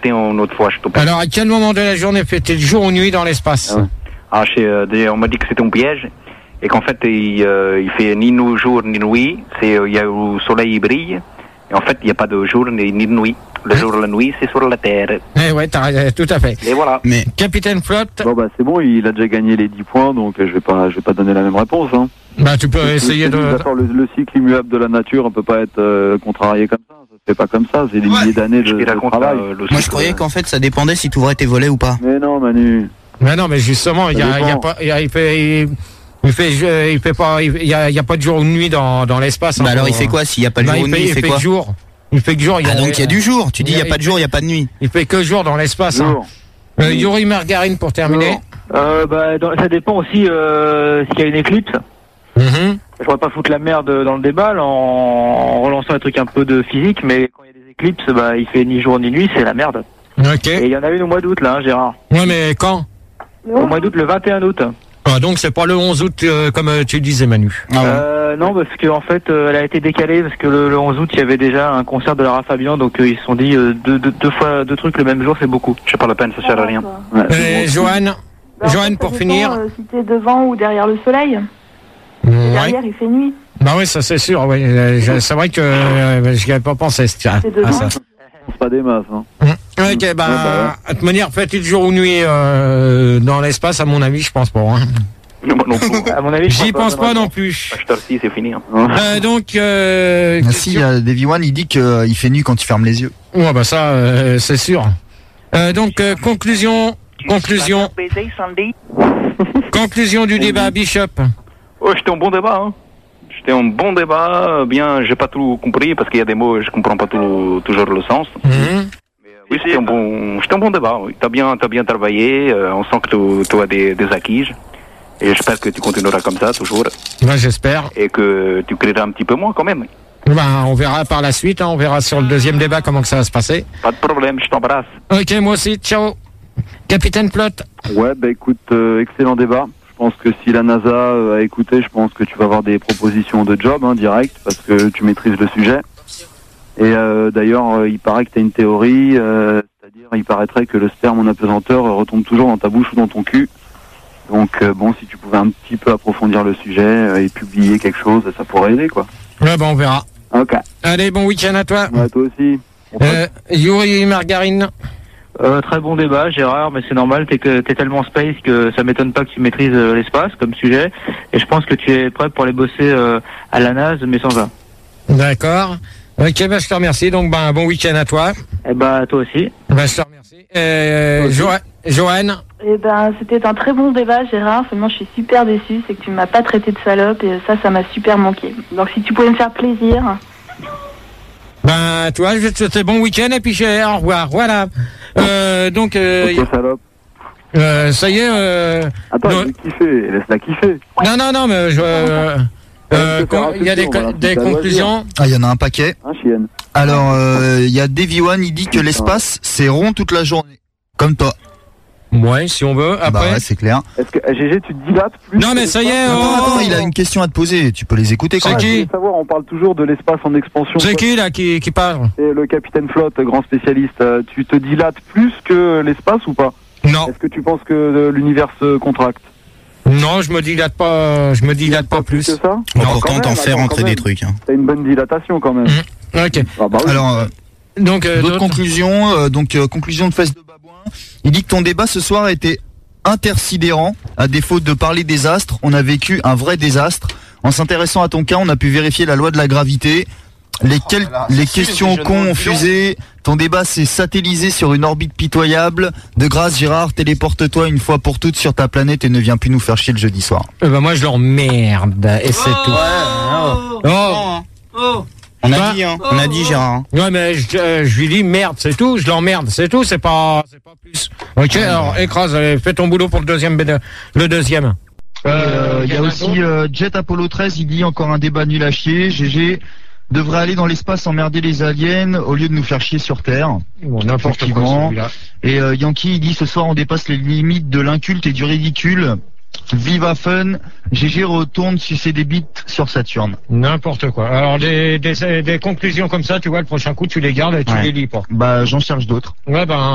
répéter une autre fois, je te prie. Alors, à quel moment de la journée fait-il jour ou nuit dans l'espace? On m'a dit que c'était un piège et qu'en fait, il fait ni jour ni nuit. Il y a le soleil, il brille. Et en fait, il n'y a pas de jour ni de nuit. Le jour et la nuit, c'est sur la Terre. Eh ouais, tout à fait. Et voilà. Mais Capitaine Flotte. Bon bah c'est bon, il a déjà gagné les 10 points, donc je vais pas donner la même réponse. Hein. Bah tu peux essayer de. D'accord, le cycle immuable de la nature, on peut pas être contrarié comme ça. Ça se fait pas comme ça. C'est des milliers d'années de travail. Moi je croyais qu'en fait ça dépendait si tu ouvrais tes volets ou pas. Mais non, Manu. Mais non, mais justement, il y a pas, il y a pas de jour ou de nuit dans l'espace. Bah alors il fait quoi s'il y a pas de jour ou de nuit? Il fait quoi? Il fait que jour. Donc il y a du jour. Tu dis il y a pas de jour, il y a pas de nuit. Il fait que jour dans l'espace. Yuri Margarine pour terminer. Ça dépend aussi s'il y a une éclipse. Je pourrais pas foutre la merde dans le débat en relançant un truc un peu de physique, mais quand il y a des éclipses, il fait ni jour ni nuit, c'est la merde. Ok. Et il y en a une au mois d'août là, Gérard. Ouais, mais quand? Au mois d'août, le 21 août. Ah, donc c'est pas le 11 août comme tu disais, Manu. Non, parce que en fait, elle a été décalée parce que le 11 août, il y avait déjà un concert de Lara Fabian, donc ils se sont dit deux trucs le même jour, c'est beaucoup. C'est pas la peine, ça sert à rien. Joanne, pour finir. Si t'es devant ou derrière le soleil. Derrière, il fait nuit. Bah oui, ça c'est sûr. Oui. C'est vrai que je n'y avais pas pensé à ça. C'est pas des masses. Hein. Ok, de toute manière, fait-il jour ou nuit dans l'espace, à mon avis, je pense pas. Hein. Non plus. À mon avis, j'y pense pas non plus. H-Torsi, c'est fini. Hein. Donc, si Davy One, il dit qu'il fait nuit quand il ferme les yeux. Ouais, bah ça, c'est sûr. Donc, conclusion du débat, Bishop. Oh, c'était un bon débat. Hein. C'était un bon débat. Bien, j'ai pas tout compris parce qu'il y a des mots, je comprends pas toujours le sens. Mais oui, c'était un bon débat. Oui. T'as bien travaillé. On sent que tu as des acquis. Et j'espère que tu continueras comme ça toujours. Ben, j'espère. Et que tu créeras un petit peu moins quand même. Ben, on verra par la suite. Hein. On verra sur le deuxième débat comment que ça va se passer. Pas de problème. Je t'embrasse. Ok, moi aussi. Ciao. Capitaine Plot. Ouais, écoute, excellent débat. Je pense que si la NASA a écouté, je pense que tu vas avoir des propositions de job direct parce que tu maîtrises le sujet. Et d'ailleurs, il paraît que tu as une théorie, c'est-à-dire il paraîtrait que le sperme en apesanteur retombe toujours dans ta bouche ou dans ton cul. Donc si tu pouvais un petit peu approfondir le sujet et publier quelque chose, ça pourrait aider quoi. Ouais, on verra. Ok. Allez, bon week-end à toi. Ouais, toi aussi. Yuri Margarine. Très bon débat, Gérard, mais c'est normal, t'es tellement space que ça m'étonne pas que tu maîtrises l'espace comme sujet, et je pense que tu es prêt pour aller bosser à la NASA, mais sans ça. D'accord. Ok, je te remercie, donc bon week-end à toi. Et toi aussi. Je te remercie. Joanne. C'était un très bon débat, Gérard, seulement je suis super déçue, c'est que tu m'as pas traité de salope, et ça m'a super manqué. Donc si tu pouvais me faire plaisir... Toi, je vais te souhaiter bon week-end et puis au revoir. Voilà. Donc. Salope. Ça y est. Attends, laisse-la kiffer. Non, mais il y a des conclusions. Ah, il y en a un paquet. Un chien. Alors, il y a Davy One, il dit que l'espace c'est rond toute la journée, comme toi. Ouais, si on veut. Après. Ouais, c'est clair. Est-ce que GG, tu te dilates plus? Non, mais ça y est. Attends, il a une question à te poser. Tu peux les écouter quand même. C'est qui? Je veux savoir, on parle toujours de l'espace en expansion. C'est qui là qui parle? C'est le capitaine Flotte, grand spécialiste. Tu te dilates plus que l'espace ou pas? Non. Est-ce que tu penses que l'univers se contracte? Non, je me dilate pas. Je me dilate pas plus. Que ça? Non, pourtant, t'en fais rentrer des trucs. Hein. T'as une bonne dilatation quand même. Ok. Ah bah oui. Alors, d'autres conclusions. Conclusion de Fesse de Babouin. Il dit que ton débat ce soir était intersidérant. À défaut de parler des astres, on a vécu un vrai désastre. En s'intéressant à ton cas, on a pu vérifier la loi de la gravité. Les questions cons ont fusé. Ton débat s'est satellisé sur une orbite pitoyable. De grâce, Gérard, téléporte-toi une fois pour toutes sur ta planète et ne viens plus nous faire chier le jeudi soir. Moi, je l'emmerde et c'est tout. On a dit Gérard. Ouais, mais je lui dis merde, c'est tout. Je l'emmerde, c'est tout. C'est pas plus. Ok, alors écrase, allez, fais ton boulot pour le deuxième. Il y a aussi Jet Apollo 13, il dit encore un débat nul à chier. GG devrait aller dans l'espace emmerder les aliens au lieu de nous faire chier sur Terre. Bon, n'importe quoi. Et Yankee, il dit ce soir on dépasse les limites de l'inculte et du ridicule. Viva fun, GG retourne sucer des bites sur Saturne. N'importe quoi. Alors des conclusions comme ça, tu vois, le prochain coup tu les gardes et tu les lis pas. J'en cherche d'autres. Ouais,